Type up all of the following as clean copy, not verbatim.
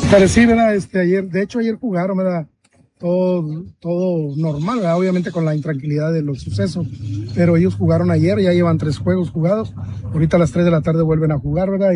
Pero sí, ¿verdad? Ayer jugaron, ¿verdad? Todo normal, ¿verdad? Obviamente con la intranquilidad de los sucesos, pero ellos jugaron ayer, ya llevan 3 juegos jugados, ahorita a las 3 de la tarde vuelven a jugar, ¿verdad?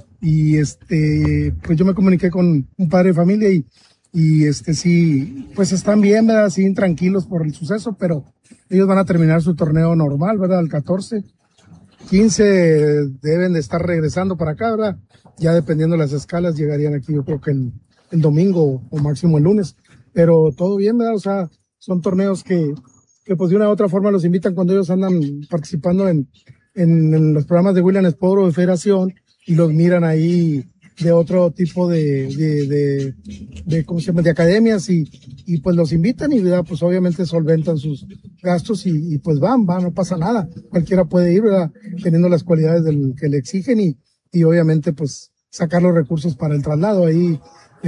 Pues yo me comuniqué con un padre de familia sí, pues están bien, ¿verdad? Sí, tranquilos por el suceso, pero ellos van a terminar su torneo normal, ¿verdad? El 14, 15 deben de estar regresando para acá, ¿verdad? Ya dependiendo de las escalas llegarían aquí, yo creo que el domingo o máximo el lunes. Pero todo bien, ¿verdad? O sea, son torneos que pues de una u otra forma los invitan cuando ellos andan participando en los programas de William Sport o de Federación y los miran ahí de otro tipo de ¿cómo se llama? De academias y pues los invitan y, ¿verdad? Pues obviamente solventan sus gastos y pues van, no pasa nada. Cualquiera puede ir, ¿verdad? Teniendo las cualidades que le exigen y obviamente pues sacar los recursos para el traslado ahí,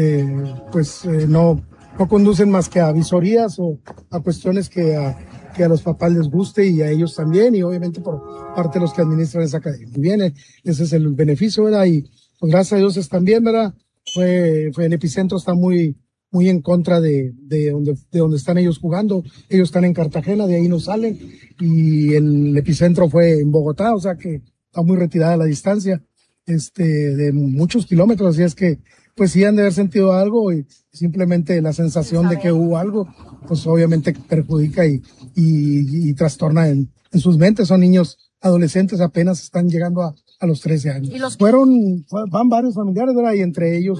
no conducen más que a visorías o a cuestiones que a los papás les guste y a ellos también, y obviamente por parte de los que administran esa academia. Viene, ese es el beneficio, ¿verdad? Y pues gracias a Dios están bien, ¿verdad? Fue el epicentro está muy en contra de donde están ellos jugando. Ellos están en Cartagena, de ahí no salen, y el epicentro fue en Bogotá, o sea que está muy retirada la distancia, de muchos kilómetros, así es que pues sí han de haber sentido algo y simplemente la sensación de que hubo algo, pues obviamente perjudica y trastorna en sus mentes. Son niños adolescentes, apenas están llegando a los 13 años. Van varios familiares, ¿verdad? Y entre ellos,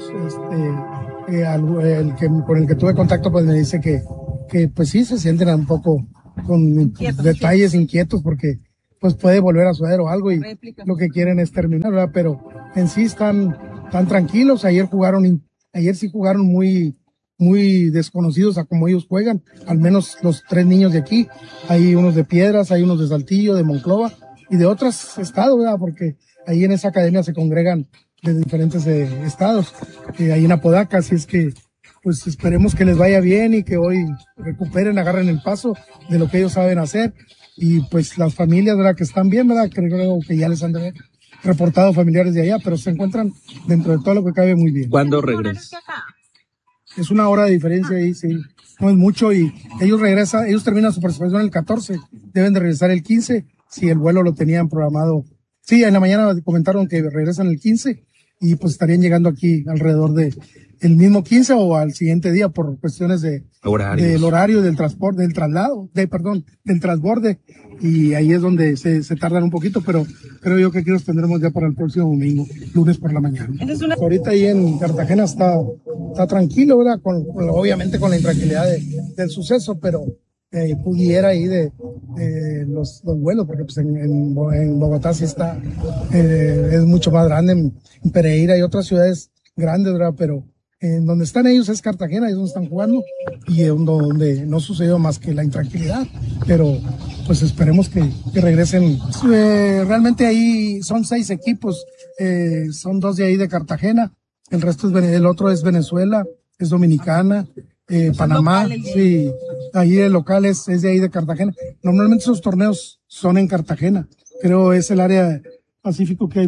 con el que tuve contacto, pues me dice que pues sí se sienten un poco con detalles inquietos porque pues puede volver a suceder o algo y lo que quieren es terminar, ¿verdad? Pero en sí están tranquilos. Ayer sí jugaron muy desconocidos a como ellos juegan, al menos los 3 niños de aquí. Hay unos de Piedras, hay unos de Saltillo, de Monclova y de otros estados, ¿verdad? Porque ahí en esa academia se congregan de diferentes estados, ahí en Apodaca, así es que pues esperemos que les vaya bien y que hoy recuperen, agarren el paso de lo que ellos saben hacer. Y pues las familias, ¿verdad? Que están bien, ¿verdad? Creo que ya les han de haber reportado familiares de allá, pero se encuentran dentro de todo lo que cabe muy bien. ¿Cuándo regresan? Es 1 hora de diferencia ahí, sí. No es mucho y ellos terminan su participación el 14, deben de regresar el 15, si el vuelo lo tenían programado. Sí, en la mañana comentaron que regresan el 15 y pues estarían llegando aquí alrededor de el mismo 15 o al siguiente día por cuestiones del horario del transporte, del transborde, y ahí es donde se tardan un poquito, pero creo yo que aquí los tendremos ya para el próximo domingo, lunes por la mañana. Ahorita ahí en Cartagena está tranquilo, ¿verdad? Obviamente con la intranquilidad del suceso, pero pudiera ahí de los vuelos, porque pues en Bogotá sí está, es mucho más grande, en Pereira y otras ciudades grandes, ¿verdad? Pero en donde están ellos es Cartagena, es donde están jugando, y es donde no sucedió más que la intranquilidad, pero pues esperemos que regresen. Realmente ahí son 6 equipos, son 2 de ahí de Cartagena, el otro es Venezuela, es Dominicana, Panamá, sí, ahí el local es de ahí de Cartagena. Normalmente esos torneos son en Cartagena, creo es el área Pacífico que hay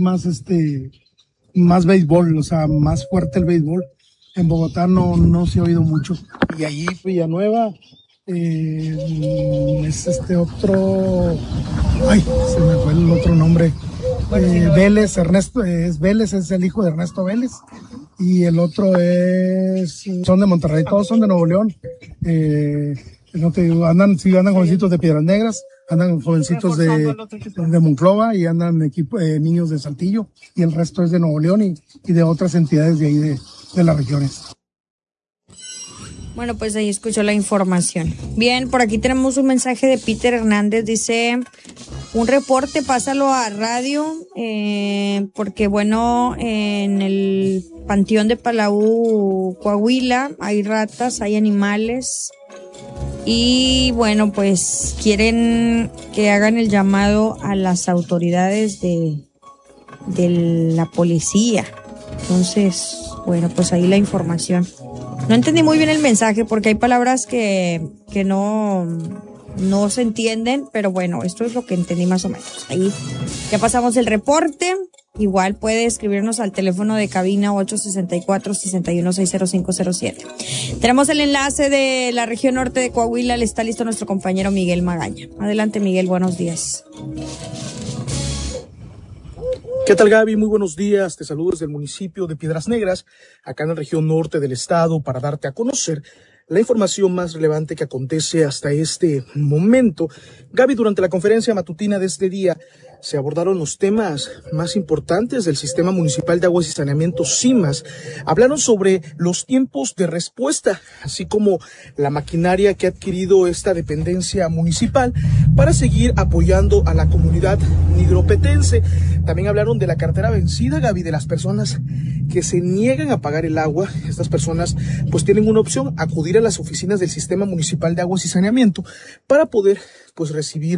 más béisbol, o sea, más fuerte el béisbol. En Bogotá no se ha oído mucho. Y allí Villanueva, es otro, se me fue el otro nombre. Vélez, Vélez es el hijo de Ernesto Vélez. Y el otro son de Monterrey, todos son de Nuevo León. No te digo, andan jovencitos de Piedras Negras, andan jovencitos de Monclova y andan niños de Saltillo, y el resto es de Nuevo León y de otras entidades de ahí de las regiones. Bueno, pues ahí escuchó la información. Bien, por aquí tenemos un mensaje de Peter Hernández, dice: un reporte, pásalo a radio, porque bueno, en el Panteón de Palau, Coahuila, hay ratas, hay animales, y bueno, pues quieren que hagan el llamado a las autoridades de la policía. Entonces, bueno, pues ahí la información. No entendí muy bien el mensaje porque hay palabras que no se entienden, pero bueno, esto es lo que entendí más o menos. Ahí ya pasamos el reporte Igual puede escribirnos al teléfono de cabina 864-6160507. Tenemos el enlace de la región norte de Coahuila. Le está listo nuestro compañero Miguel Magaña. Adelante, Miguel, buenos días. ¿Qué tal, Gaby? Muy buenos días. Te saludo desde el municipio de Piedras Negras, acá en la región norte del estado, para darte a conocer la información más relevante que acontece hasta este momento. Gaby, durante la conferencia matutina de este día se abordaron los temas más importantes del Sistema Municipal de Aguas y Saneamiento, SIMAS. Hablaron sobre los tiempos de respuesta, así como la maquinaria que ha adquirido esta dependencia municipal para seguir apoyando a la comunidad nigropetense. También hablaron de la cartera vencida, Gaby, de las personas que se niegan a pagar el agua. Estas personas pues tienen una opción: acudir a las oficinas del Sistema Municipal de Aguas y Saneamiento para poder pues recibir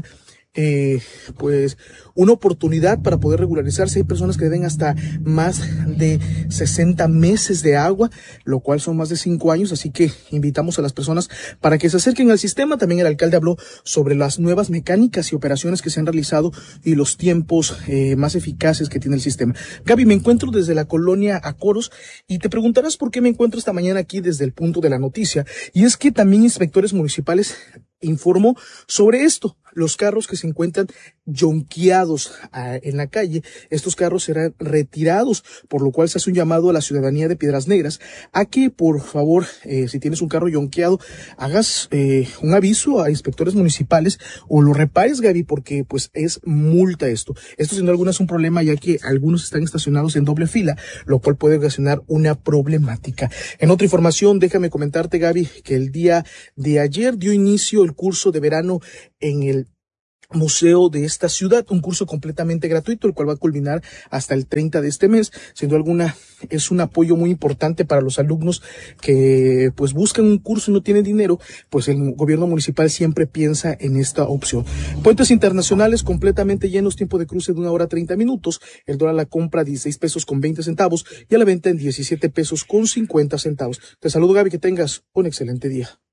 pues una oportunidad para poder regularizarse. Hay personas que deben hasta más de 60 meses de agua, lo cual son más de 5 años, así que invitamos a las personas para que se acerquen al sistema. También el alcalde habló sobre las nuevas mecánicas y operaciones que se han realizado y los tiempos más eficaces que tiene el sistema. Gaby, me encuentro desde la colonia Acoros y te preguntarás por qué me encuentro esta mañana aquí desde el punto de la noticia, y es que también inspectores municipales informó sobre esto. Los carros que se encuentran yonqueados en la calle, estos carros serán retirados, por lo cual se hace un llamado a la ciudadanía de Piedras Negras a que, por favor, si tienes un carro yonqueado, hagas un aviso a inspectores municipales o lo repares, Gaby, porque pues es multa esto. Esto, sin duda alguna, es un problema, ya que algunos están estacionados en doble fila, lo cual puede ocasionar una problemática. En otra información, déjame comentarte, Gaby, que el día de ayer dio inicio el curso de verano en el museo de esta ciudad, un curso completamente gratuito, el cual va a culminar hasta el 30 de este mes. Sin duda alguna, es un apoyo muy importante para los alumnos que pues buscan un curso y no tienen dinero. Pues el gobierno municipal siempre piensa en esta opción. Puentes internacionales completamente llenos, tiempo de cruce de 1 hora 30 minutos, el dólar a la compra 16 pesos con 20 centavos y a la venta en 17 pesos con 50 centavos. Te saludo, Gaby, que tengas un excelente día.